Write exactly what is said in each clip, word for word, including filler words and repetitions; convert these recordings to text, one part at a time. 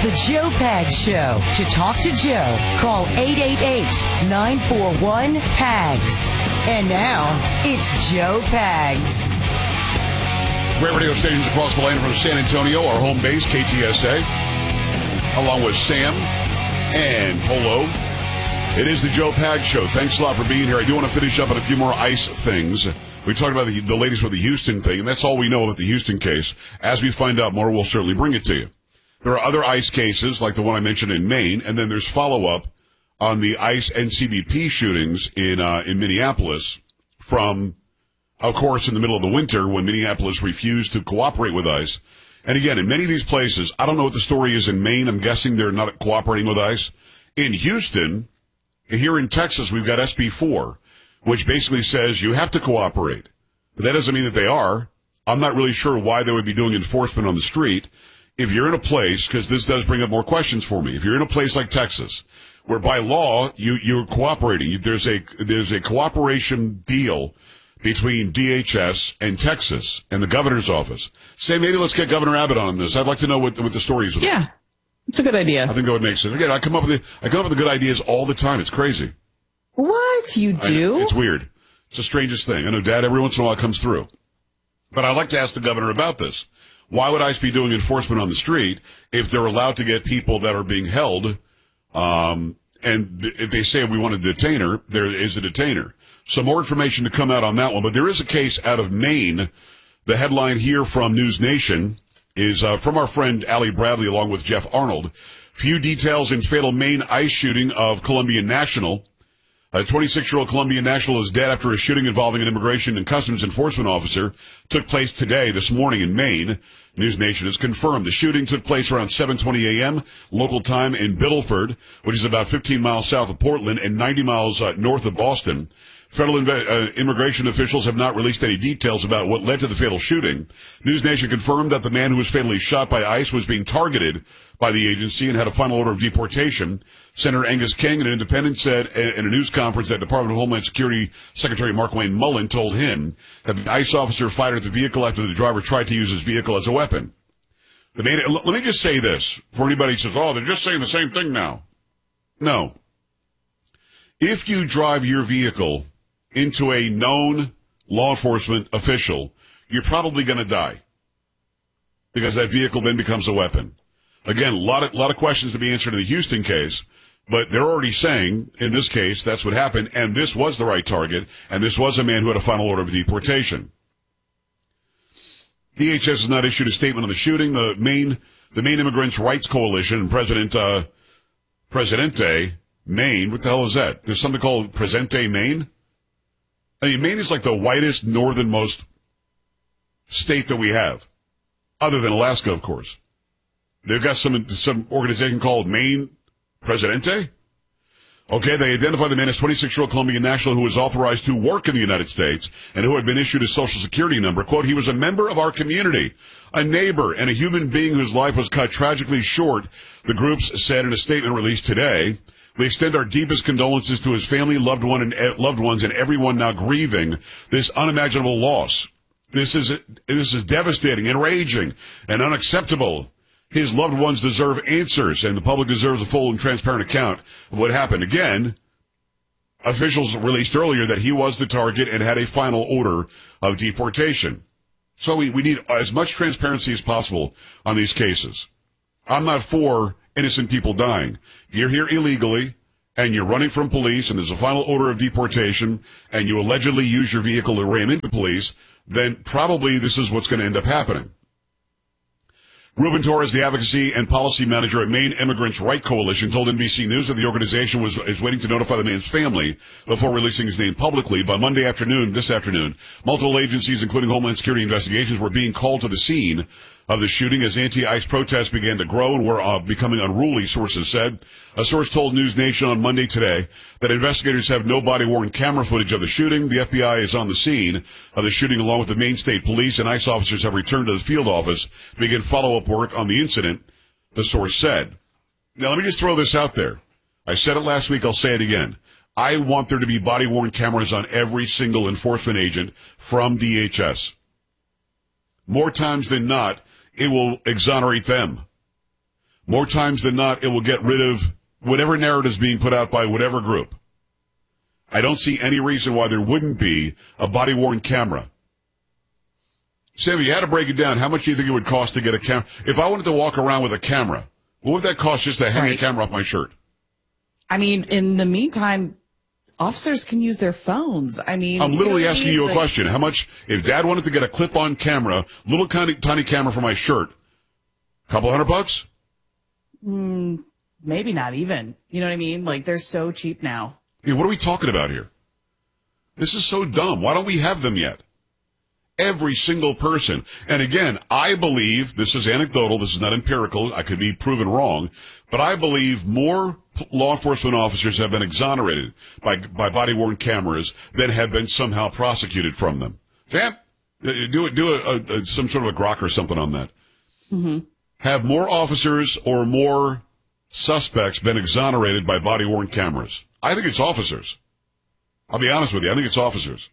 The Joe Pags Show. To talk to Joe, call eight eight eight, nine four one, P A G S. And now, it's Joe Pags. Great radio stations across the land from San Antonio, our home base, K T S A, along with Sam and Polo. It is the Joe Pags Show. Thanks a lot for being here. I do want to finish up on a few more ICE things. We talked about the, the latest with the Houston thing, and that's all we know about the Houston case. As we find out more, we'll certainly bring it to you. There are other ICE cases, like the one I mentioned in Maine, and then there's follow-up on the ICE N C B P shootings in uh, in Minneapolis from, of course, in the middle of the winter when Minneapolis refused to cooperate with ICE. And again, in many of these places, I don't know what the story is in Maine. I'm guessing they're not cooperating with ICE. In Houston, here in Texas, we've got S B four, which basically says you have to cooperate. But that doesn't mean that they are. I'm not really sure why they would be doing enforcement on the street. If you're in a place, because this does bring up more questions for me, if you're in a place like Texas, where by law you, you're cooperating, there's a, there's a cooperation deal between D H S and Texas and the governor's office. Say, maybe let's get Governor Abbott on this. I'd like to know what, what the story is. Yeah, it's a good idea. I think that would make sense. Again, I come up with the, I come up with the good ideas all the time. It's crazy. What? You do? It's weird. It's the strangest thing. I know, Dad, every once in a while it comes through. But I'd like to ask the governor about this. Why would ICE be doing enforcement on the street if they're allowed to get people that are being held, um, and if they say we want a detainer, there is a detainer. Some more information to come out on that one, but there is a case out of Maine. The headline here from News Nation is uh, from our friend Allie Bradley along with Jeff Arnold. Few details in fatal Maine ICE shooting of Colombian national. A twenty-six-year-old Colombian national is dead after a shooting involving an immigration and customs enforcement officer took place today, this morning in Maine. News Nation has confirmed the shooting took place around seven twenty a.m. local time in Biddleford, which is about fifteen miles south of Portland and ninety miles uh, north of Boston. Federal inv- uh, immigration officials have not released any details about what led to the fatal shooting. News Nation confirmed that the man who was fatally shot by ICE was being targeted by the agency and had a final order of deportation. Senator Angus King, an independent, said in a news conference that Department of Homeland Security Secretary Markwayne Mullin told him that the ICE officer fired at the vehicle after the driver tried to use his vehicle as a weapon. The main, let me just say this for anybody who says, oh, they're just saying the same thing now. No. If you drive your vehicle into a known law enforcement official, you're probably going to die because that vehicle then becomes a weapon. Again, a lot of, lot of questions to be answered in the Houston case, but they're already saying, in this case, that's what happened, and this was the right target, and this was a man who had a final order of deportation. D H S has not issued a statement on the shooting. The Maine, the Maine Immigrants' Rights Coalition and President, uh, Presidente Maine, what the hell is that? There's something called Presente Maine? I mean, Maine is like the whitest, northernmost state that we have, other than Alaska, of course. They've got some some organization called Maine Presidente. Okay, they identified the man as twenty-six-year-old Colombian national who was authorized to work in the United States and who had been issued a social security number. Quote, he was a member of our community, a neighbor, and a human being whose life was cut tragically short, the groups said in a statement released today. We extend our deepest condolences to his family, loved one, and loved ones, and everyone now grieving this unimaginable loss. This is this is devastating, enraging, and unacceptable. His loved ones deserve answers, and the public deserves a full and transparent account of what happened. Again, officials released earlier that he was the target and had a final order of deportation. So we, we need as much transparency as possible on these cases. I'm not for innocent people dying. You're here illegally, and you're running from police, and there's a final order of deportation, and you allegedly use your vehicle to ram into police, then probably this is what's going to end up happening. Ruben Torres, the advocacy and policy manager at Maine Immigrants' Rights Coalition, told N B C News that the organization was is waiting to notify the man's family before releasing his name publicly. By Monday afternoon, this afternoon, multiple agencies, including Homeland Security investigations, were being called to the scene of the shooting as anti-ICE protests began to grow and were uh, becoming unruly, sources said. A source told News Nation on Monday today that investigators have no body-worn camera footage of the shooting. The F B I is on the scene of the shooting along with the Maine State Police, and ICE officers have returned to the field office to begin follow-up work on the incident, the source said. Now, let me just throw this out there. I said it last week, I'll say it again. I want there to be body-worn cameras on every single enforcement agent from D H S. More times than not, it will exonerate them. more times than not, it will get rid of whatever narrative is being put out by whatever group. I don't see any reason why there wouldn't be a body-worn camera. Sam, if you had to break it down, how much do you think it would cost to get a camera? If I wanted to walk around with a camera, what would that cost just to hang Right. a camera off my shirt? I mean, in the meantime, officers can use their phones. I mean, I'm literally you know what I asking mean? you a Like, question. How much, if Dad wanted to get a clip-on camera, little tiny, tiny camera for my shirt, a couple hundred bucks? Maybe not even. You know what I mean? Like, they're so cheap now. I mean, what are we talking about here? This is so dumb. Why don't we have them yet? Every single person. And again, I believe, this is anecdotal, this is not empirical, I could be proven wrong, but I believe more law enforcement officers have been exonerated by, by body-worn cameras than have been somehow prosecuted from them. Sam, do it, do a, a, some sort of a grok or something on that. Mm-hmm. Have more officers or more suspects been exonerated by body-worn cameras? I think it's officers. I'll be honest with you. I think it's officers.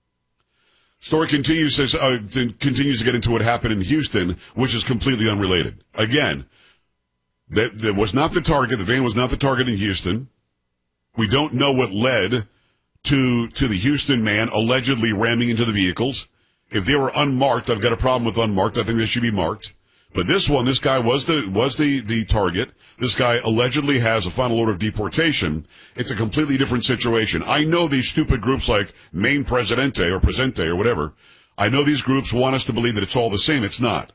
Story continues, says, uh, continues to get into what happened in Houston, which is completely unrelated. Again, that, that was not the target. The van was not the target in Houston. We don't know what led to, to the Houston man allegedly ramming into the vehicles. If they were unmarked, I've got a problem with unmarked. I think they should be marked. But this one, this guy was the, was the, the target. This guy allegedly has a final order of deportation. It's a completely different situation. I know these stupid groups like Maine Presidente or Presente or whatever. I know these groups want us to believe that it's all the same. It's not.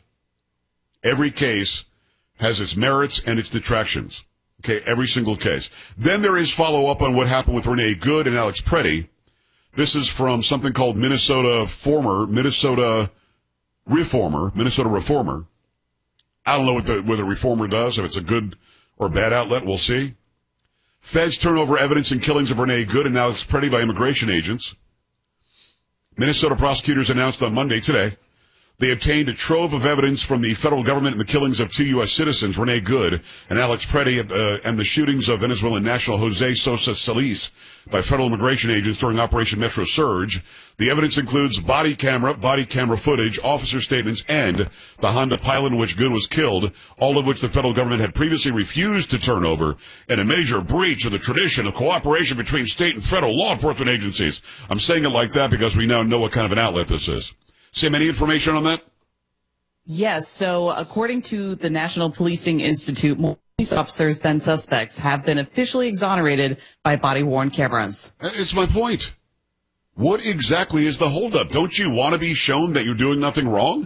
Every case has its merits and its detractions. Okay, every single case. Then there is follow-up on what happened with Renee Good and Alex Preddy. This is from something called Minnesota Former, Minnesota Reformer, Minnesota Reformer. I don't know what the, what the Reformer does, if it's a good or bad outlet, we'll see. Feds turn over evidence in killings of Renee Good and Alex Preddy by immigration agents. Minnesota prosecutors announced on Monday today they obtained a trove of evidence from the federal government in the killings of two U S citizens, Renee Good and Alex Preddy, uh, and the shootings of Venezuelan national Jose Sosa Solis by federal immigration agents during Operation Metro Surge. The evidence includes body camera, body camera footage, officer statements, and the Honda Pilot in which Good was killed, all of which the federal government had previously refused to turn over in a major breach of the tradition of cooperation between state and federal law enforcement agencies. I'm saying it like that because we now know what kind of an outlet this is. Sam, any information on that? Yes. So according to the National Policing Institute, more police officers than suspects have been officially exonerated by body-worn cameras. It's my point. What exactly is the holdup? Don't you want to be shown that you're doing nothing wrong?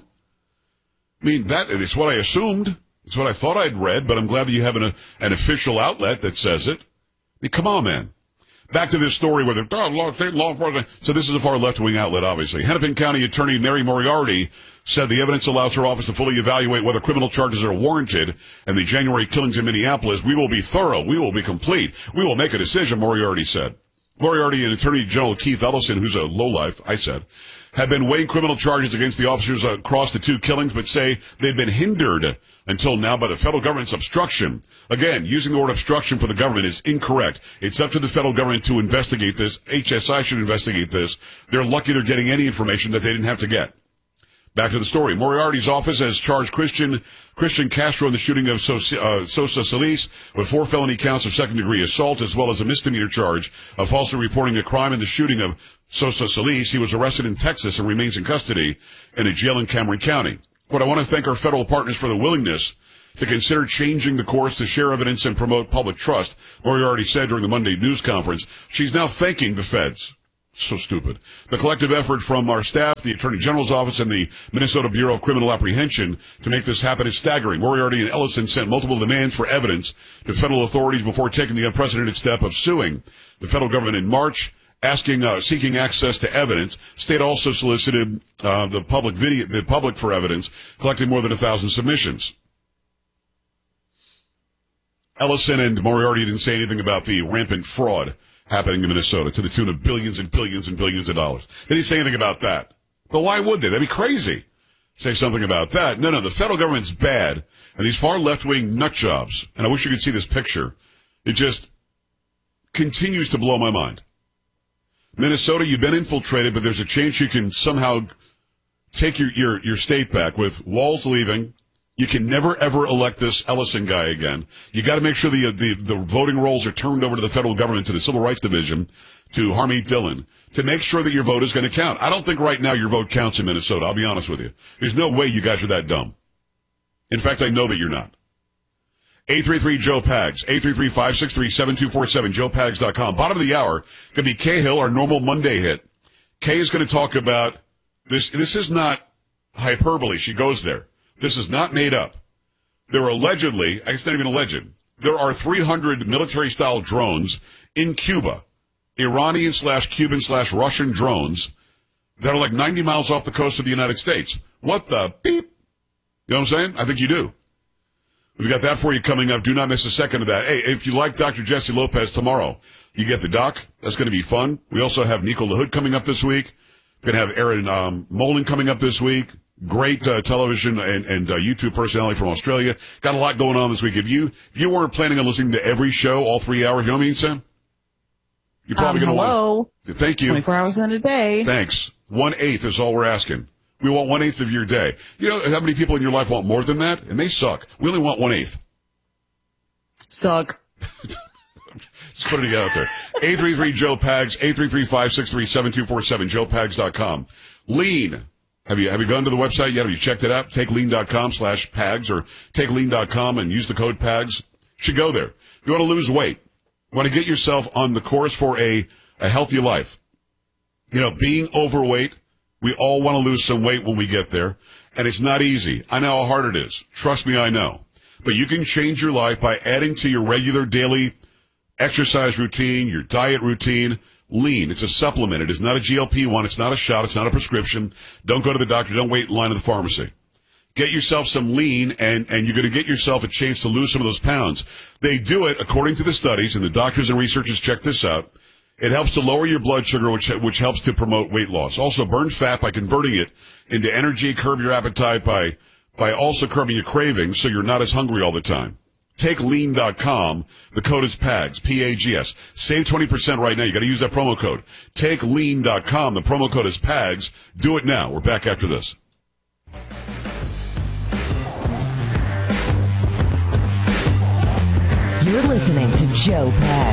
I mean, that is what I assumed. It's what I thought I'd read, but I'm glad that you have an, an official outlet that says it. I mean, come on, man. Back to this story where the oh, law, state law enforcement. So this is a far left-wing outlet, obviously. Hennepin County Attorney Mary Moriarty said the evidence allows her office to fully evaluate whether criminal charges are warranted in the January killings in Minneapolis. We will be thorough. We will be complete. We will make a decision, Moriarty said. Moriarty and Attorney General Keith Ellison, who's a lowlife, I said, have been weighing criminal charges against the officers across the two killings, but say they've been hindered until now by the federal government's obstruction. Again, using the word obstruction for the government is incorrect. It's up to the federal government to investigate this. H S I should investigate this. They're lucky they're getting any information that they didn't have to get. Back to the story. Moriarty's office has charged Christian Christian Castro in the shooting of Sosa, uh, Sosa Solis with four felony counts of second-degree assault, as well as a misdemeanor charge of falsely reporting a crime in the shooting of Sosa Solis. He was arrested in Texas and remains in custody in a jail in Cameron County. But I want to thank our federal partners for the willingness to consider changing the course to share evidence and promote public trust, Moriarty said during the Monday news conference. She's now thanking the feds. So stupid. The collective effort from our staff, the Attorney General's office, and the Minnesota Bureau of Criminal Apprehension to make this happen is staggering. Moriarty and Ellison sent multiple demands for evidence to federal authorities before taking the unprecedented step of suing the federal government in March, asking, uh, seeking access to evidence. State also solicited uh, the public video, the public for evidence, collecting more than a thousand submissions. Ellison and Moriarty didn't say anything about the rampant fraud happening in Minnesota to the tune of billions and billions and billions of dollars. They didn't say anything about that. But why would they? That'd be crazy. Say something about that. No, no, the federal government's bad, and these far left-wing nut jobs, and I wish you could see this picture, it just continues to blow my mind. Minnesota, you've been infiltrated, but there's a chance you can somehow take your, your, your state back with Walz leaving, You can never, ever elect this Ellison guy again. You got to make sure the, the the voting rolls are turned over to the federal government, to the Civil Rights Division, to Harmeet Dillon, to make sure that your vote is going to count. I don't think right now your vote counts in Minnesota. I'll be honest with you. There's no way you guys are that dumb. In fact, I know that you're not. eight three three Joe Pags, eight three three, five six three, seven two four seven, joe pags dot com. Bottom of the hour, going to be Cahill, our normal Monday hit. Kay is going to talk about this. This is not hyperbole. She goes there. This is not made up. There are allegedly, it's not even alleged, there are three hundred military-style drones in Cuba, Iranian slash Cuban slash Russian drones that are like ninety miles off the coast of the United States. What the beep? You know what I'm saying? I think you do. We've got that for you coming up. Do not miss a second of that. Hey, if you like Doctor Jesse Lopez tomorrow, you get the doc. That's going to be fun. We also have Nico LaHood coming up this week. We're going to have Aaron um, Molan coming up this week. Great uh, television and, and uh, YouTube personality from Australia. Got a lot going on this week. If you if you weren't planning on listening to every show, all three hours, you know what I mean, Sam? You're probably um, going to hello. want. Thank you. twenty-four hours in a day. Thanks. One eighth is all we're asking. We want one eighth of your day. You know how many people in your life want more than that? And they suck. We only want one eighth. Suck. Just putting it out there. eight three three Joe Pags, eight three three, five six three, seven two four seven, joe pags dot com. Lean. Have you, have you gone to the website yet? Have you checked it out? take lean dot com slash pags or take lean dot com and use the code pags. You should go there. You want to lose weight. You want to get yourself on the course for a, a healthy life. You know, being overweight, we all want to lose some weight when we get there. And it's not easy. I know how hard it is. Trust me, I know. But you can change your life by adding to your regular daily exercise routine, your diet routine, Lean. It's a supplement. It is not a G L P one. It's not a shot. It's not a prescription. Don't go to the doctor. Don't wait in line at the pharmacy. Get yourself some Lean, and, and you're going to get yourself a chance to lose some of those pounds. They do it according to the studies, and the doctors and researchers check this out. It helps to lower your blood sugar, which which helps to promote weight loss. Also, burn fat by converting it into energy, curb your appetite by by also curbing your cravings so you're not as hungry all the time. take lean dot com. The code is PAGS, P A G S. Save twenty percent right now. You got to use that promo code. take lean dot com. The promo code is PAGS. Do it now. We're back after this. You're listening to Joe Pags.